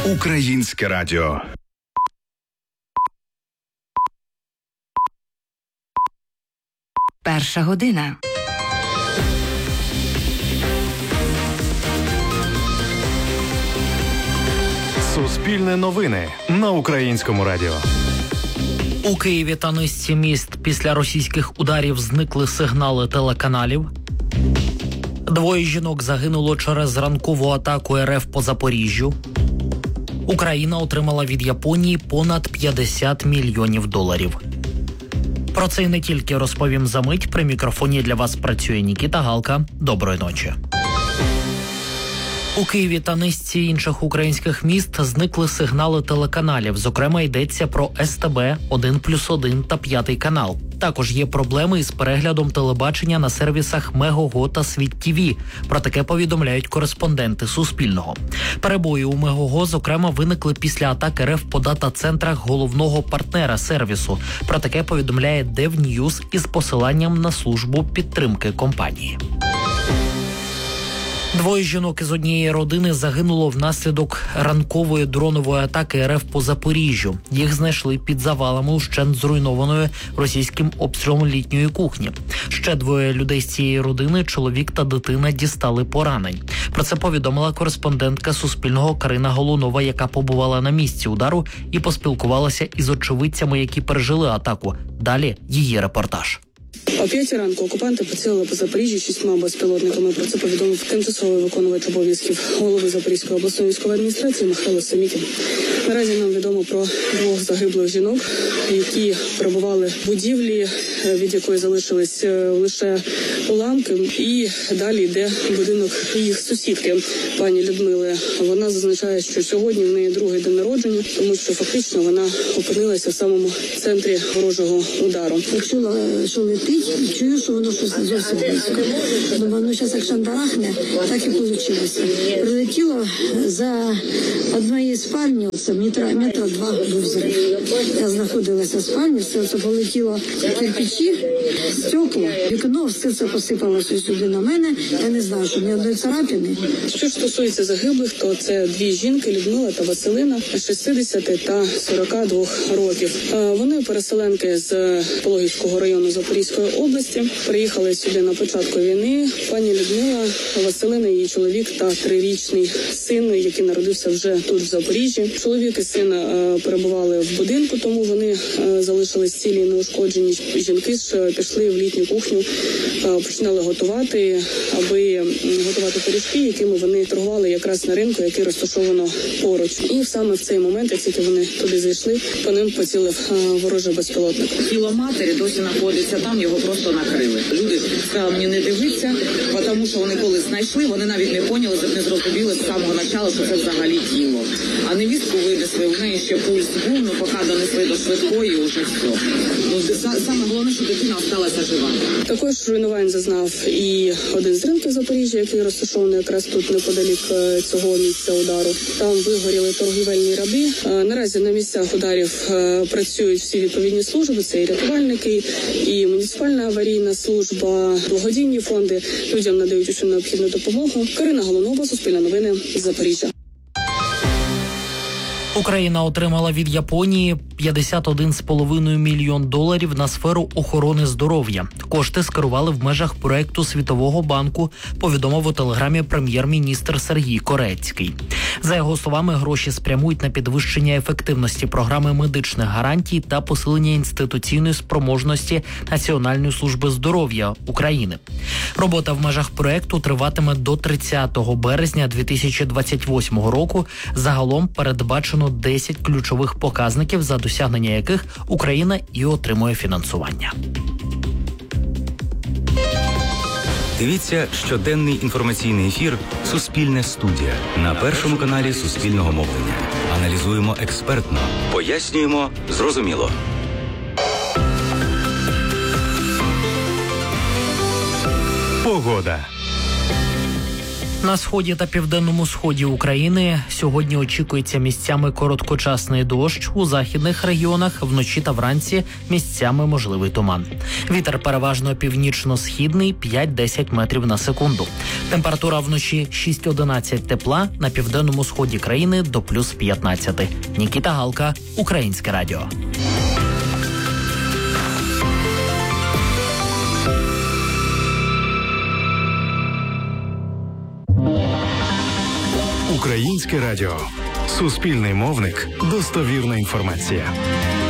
Українське радіо. Перша година. Суспільне новини на Українському радіо. У Києві та низці міст після російських ударів зникли сигнали телеканалів. 2 жінок загинуло через ранкову атаку РФ по Запоріжжю. Україна отримала від Японії понад $50 мільйонів. Про це і не тільки розповім за мить. При мікрофоні для вас працює Нікіта Галка. Доброї ночі. У Києві та низці інших українських міст зникли сигнали телеканалів. Зокрема, йдеться про СТБ, 1+1 та 5 канал. Також є проблеми із переглядом телебачення на сервісах Мегого та Світ ТВ. Про таке повідомляють кореспонденти Суспільного. Перебої у Мегого, зокрема, виникли після атак РФ по дата-центрах головного партнера сервісу. Про таке повідомляє DevNews із посиланням на службу підтримки компанії. 2 жінок із однієї родини загинуло внаслідок ранкової дронової атаки РФ по Запоріжжю. Їх знайшли під завалами ущент зруйнованої російським обстрілом літньої кухні. Ще 2 людей з цієї родини, чоловік та дитина, дістали поранень. Про це повідомила кореспондентка Суспільного Карина Голунова, яка побувала на місці удару і поспілкувалася із очевидцями, які пережили атаку. Далі її репортаж. О 5 ранку окупанти поцілили по Запоріжжі 6 безпілотниками. Про це повідомив тимчасовий виконувач обов'язків голови Запорізької обласної військової адміністрації Михайло Самітін. Наразі нам відомо про 2 загиблих жінок, які перебували в будівлі, від якої залишились лише уламки. І далі йде будинок їх сусідки, пані Людмили. Вона зазначає, що сьогодні в неї 2-й день народження, тому що фактично вона опинилася в самому центрі ворожого удару. Якщо що летить, чую, що воно щось зовсім близько. Думаю, ну зараз як шандарахне, так і вийшло. Прилетіло за одної спальні, це метра 2 був взрив. Я знаходилася в спальні, все це полетіло кирпичі, стекла, вікно, все це посипалося сюди на мене. Я не знаю, що ні одної царапини. Що ж стосується загиблих, то це 2 жінки, Людмила та Василина, 60 та 42 років. Вони переселенки з Пологівського району Запорізької області. Приїхали сюди на початку війни. Пані Людмила, Василина, її чоловік та 3-річний син, який народився вже тут, в Запоріжжі. Чоловік і син перебували в будинку, тому вони залишились цілі і неушкоджені. Жінки ж пішли в літню кухню, починали готувати, аби готувати пиріжки, якими вони торгували якраз на ринку, який розташовано поруч. І саме в цей момент, як тільки вони туди зайшли, по ним поцілив ворожий безпілотник. Тіло матері досі знаходиться там, його просто накрили. Люди сказали мені не дивитися, тому що вони коли знайшли, вони навіть не поняли, не зрозуміли з самого початку, що це взагалі тіло. А невістку винесли, в неї ще пульс був, ну поки донесли до швидкої, вже все. Ну, саме головне, що дитина залишилася жива. Також руйнувань зазнав і один з ринків Запоріжжя, який розташований якраз тут неподалік цього місця удару. Там вигоріли торгівельні ряди. Наразі на місцях ударів працюють всі відповідні служби, це і рятувальники, і муніципальна аварійна служба, благодійні фонди. Людям надають усю необхідну допомогу. Карина Голунова, Суспільне новини, Запоріжжя. Україна отримала від Японії $51,5 мільйон на сферу охорони здоров'я. Кошти скерували в межах проекту Світового банку, повідомив у телеграмі прем'єр-міністр Сергій Корецький. За його словами, гроші спрямують на підвищення ефективності програми медичних гарантій та посилення інституційної спроможності Національної служби здоров'я України. Робота в межах проекту триватиме до 30 березня 2028 року. Загалом передбачено 10 ключових показників, за досягнення яких Україна і отримує фінансування. Дивіться щоденний інформаційний ефір «Суспільне студія» на Першому каналі Суспільного мовлення. Аналізуємо експертно, пояснюємо зрозуміло. Погода. На сході та південному сході України сьогодні очікується місцями короткочасний дощ, у західних регіонах вночі та вранці місцями можливий туман. Вітер переважно північно-східний 5-10 метрів на секунду. Температура вночі 6-11 тепла, на південному сході країни до плюс 15. Нікіта Галка, Українське радіо. Українське радіо. Суспільний мовник. Достовірна інформація.